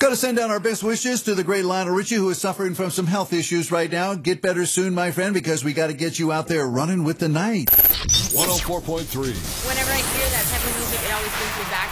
Got to send down our best wishes to the great Lionel Richie, who is suffering from some health issues right now. Get better soon, my friend, because we got to get you out there running with the night. 104.3. Whenever I hear that type of music, it always brings me back